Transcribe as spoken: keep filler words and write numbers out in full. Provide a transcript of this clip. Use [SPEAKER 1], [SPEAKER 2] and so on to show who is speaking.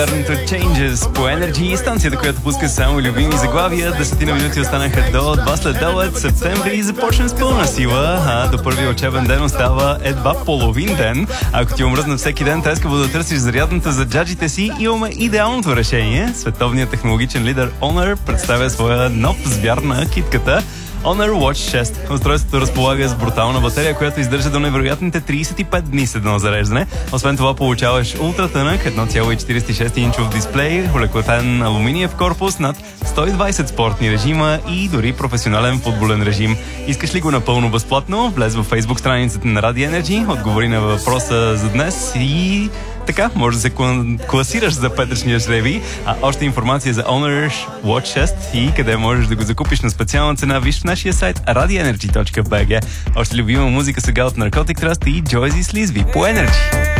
[SPEAKER 1] Changes по Energy, станцията, която пуска само любими заглавия. Десетина минути останаха до два следобед септември и започнем с пълна сила. А до първия учебен ден остава едва половин ден. Ако ти омръзна всеки ден, трескаво да търсиш зарядната за джаджите си, имаме идеалното решение. Световният технологичен лидер Honor представя своя нов звяр на китката Honor Watch шест. Устройството разполага с брутална батерия, която издържа до невероятните трийсет и пет дни с едно зареждане. Освен това получаваш ултратънък едно цяло четирийсет и шест инчов дисплей, улекотен алуминиев корпус, над сто и двайсет спортни режима и дори професионален футболен режим. Искаш ли го напълно безплатно? Влез във Facebook страницата на Radio Energy, отговори на въпроса за днес и така, може да се класираш за петъчния жреби. А още информация за Honor Watch шест и къде можеш да го закупиш на специална цена, виж в нашия сайт radio energy точка b g. Още любима музика сега от Narcotic Trust и Joyzy Sleazy по Energy.